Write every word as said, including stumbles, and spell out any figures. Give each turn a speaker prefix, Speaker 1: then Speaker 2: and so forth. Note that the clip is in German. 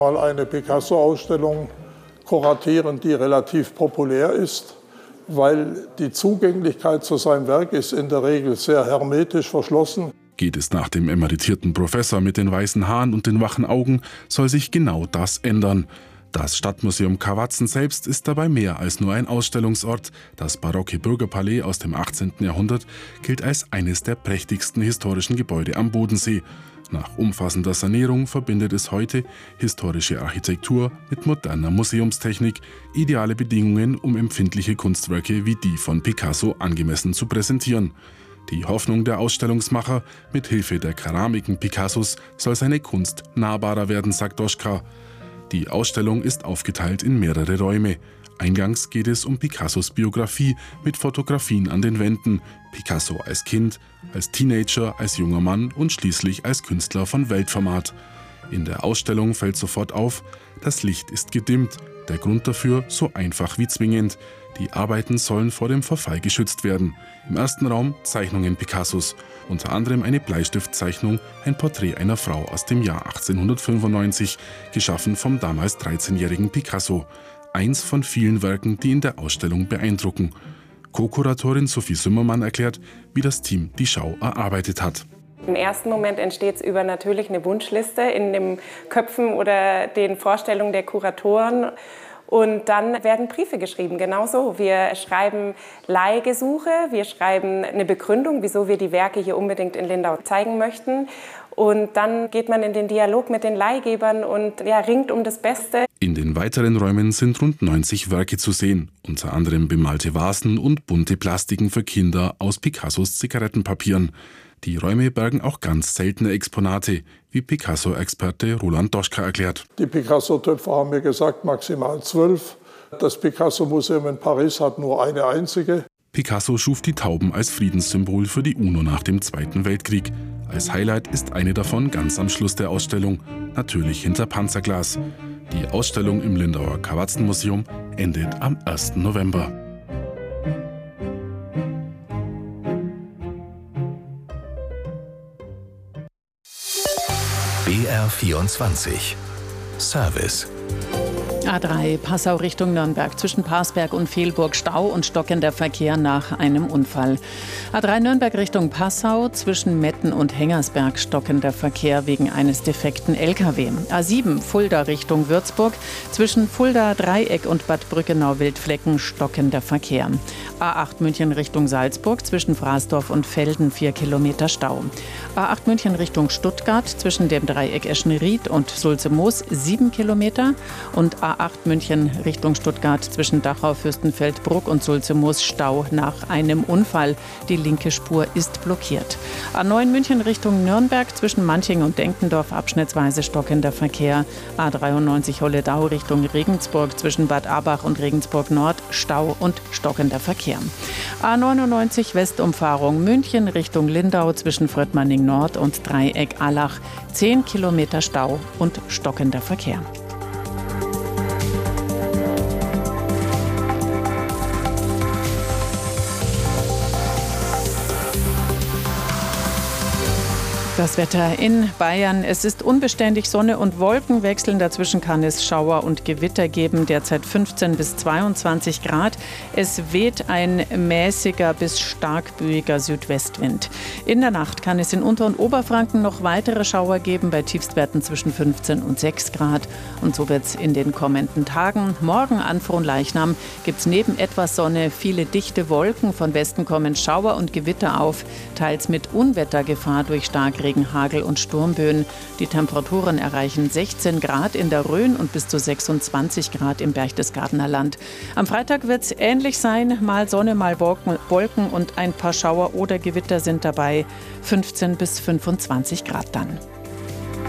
Speaker 1: Mal eine Picasso-Ausstellung kuratieren, die relativ populär ist, weil die Zugänglichkeit zu seinem Werk ist in der Regel sehr hermetisch verschlossen.
Speaker 2: Geht es nach dem emeritierten Professor mit den weißen Haaren und den wachen Augen, soll sich genau das ändern. Das Stadtmuseum Kawatzen selbst ist dabei mehr als nur ein Ausstellungsort. Das barocke Bürgerpalais aus dem achtzehnten Jahrhundert gilt als eines der prächtigsten historischen Gebäude am Bodensee. Nach umfassender Sanierung verbindet es heute historische Architektur mit moderner Museumstechnik, ideale Bedingungen, um empfindliche Kunstwerke wie die von Picasso angemessen zu präsentieren. Die Hoffnung der Ausstellungsmacher, mit Hilfe der Keramiken Picassos soll seine Kunst nahbarer werden, sagt Doschka. Die Ausstellung ist aufgeteilt in mehrere Räume. Eingangs geht es um Picassos Biografie mit Fotografien an den Wänden, Picasso als Kind, als Teenager, als junger Mann und schließlich als Künstler von Weltformat. In der Ausstellung fällt sofort auf, das Licht ist gedimmt, der Grund dafür so einfach wie zwingend. Die Arbeiten sollen vor dem Verfall geschützt werden. Im ersten Raum Zeichnungen Picassos, unter anderem eine Bleistiftzeichnung, ein Porträt einer Frau aus dem Jahr achtzehnhundertfünfundneunzig, geschaffen vom damals dreizehnjährigen Picasso. Eins von vielen Werken, die in der Ausstellung beeindrucken. Co-Kuratorin Sophie Sümmermann erklärt, wie das Team die Schau erarbeitet hat.
Speaker 3: Im ersten Moment entsteht es über natürlich eine Wunschliste in den Köpfen oder den Vorstellungen der Kuratoren. Und dann werden Briefe geschrieben, genauso. Wir schreiben Leihgesuche, wir schreiben eine Begründung, wieso wir die Werke hier unbedingt in Lindau zeigen möchten. Und dann geht man in den Dialog mit den Leihgebern und ja, ringt um das Beste.
Speaker 2: In den weiteren Räumen sind rund neunzig Werke zu sehen, unter anderem bemalte Vasen und bunte Plastiken für Kinder aus Picassos Zigarettenpapieren. Die Räume bergen auch ganz seltene Exponate, wie Picasso-Experte Roland Doschka erklärt.
Speaker 1: Die Picasso-Töpfer haben mir gesagt, maximal zwölf. Das Picasso-Museum in Paris hat nur eine einzige.
Speaker 2: Picasso schuf die Tauben als Friedenssymbol für die UNO nach dem Zweiten Weltkrieg. Als Highlight ist eine davon ganz am Schluss der Ausstellung, natürlich hinter Panzerglas. Die Ausstellung im Lindauer Kawatzen-Museum endet am ersten November.
Speaker 4: B R vierundzwanzig Service.
Speaker 5: A drei Passau Richtung Nürnberg, zwischen Parsberg und Fehlburg Stau und stockender Verkehr nach einem Unfall. A drei Nürnberg Richtung Passau, zwischen Metten und Hengersberg stockender Verkehr wegen eines defekten L K W. A sieben Fulda Richtung Würzburg, zwischen Fulda Dreieck und Bad Brückenau-Wildflecken stockender Verkehr. A acht München Richtung Salzburg, zwischen Frasdorf und Velden vier Kilometer Stau. A acht München Richtung Stuttgart, zwischen dem Dreieck Eschenried und Sulze-Moos sieben Kilometer. Und A acht München Richtung Stuttgart, zwischen Dachau, Fürstenfeldbruck und Sulze-Moos Stau nach einem Unfall. Die linke Spur ist blockiert. A neun München Richtung Nürnberg, zwischen Manching und Denkendorf abschnittsweise stockender Verkehr. A dreiundneunzig Holledau Richtung Regensburg, zwischen Bad Abach und Regensburg Nord Stau und stockender Verkehr. A neunundneunzig Westumfahrung München Richtung Lindau, zwischen Fröttmanning Nord und Dreieck Allach zehn Kilometer Stau und stockender Verkehr. Das Wetter in Bayern. Es ist unbeständig, Sonne und Wolken wechseln. Dazwischen kann es Schauer und Gewitter geben. Derzeit fünfzehn bis zweiundzwanzig Grad. Es weht ein mäßiger bis stark böiger Südwestwind. In der Nacht kann es in Unter- und Oberfranken noch weitere Schauer geben, bei Tiefstwerten zwischen fünfzehn und sechs Grad. Und so wird es in den kommenden Tagen. Morgen an Fronleichnam gibt es neben etwas Sonne viele dichte Wolken. Von Westen kommen Schauer und Gewitter auf, teils mit Unwettergefahr durch Starkregen, Hagel und Sturmböen. Die Temperaturen erreichen sechzehn Grad in der Rhön und bis zu sechsundzwanzig Grad im Berchtesgadener Land. Am Freitag wird es ähnlich sein. Mal Sonne, mal Wolken und ein paar Schauer oder Gewitter sind dabei. fünfzehn bis fünfundzwanzig Grad dann.